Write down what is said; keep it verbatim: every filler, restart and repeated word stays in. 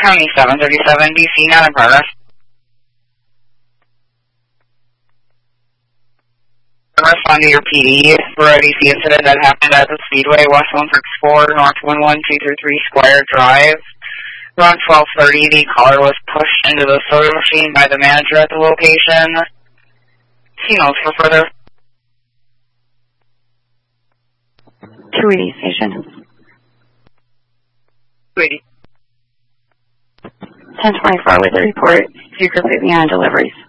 County seven thirty-seven, D C, not in progress. Respond to your P D for a D C incident that happened at the Speedway, West one sixty-four, North one one two three three Square Drive. Around twelve thirty, the caller was pushed into the soda machine by the manager at the location. He knows for further. two eighty station. two eighty. ten twenty-four with a report. You complete me on deliveries.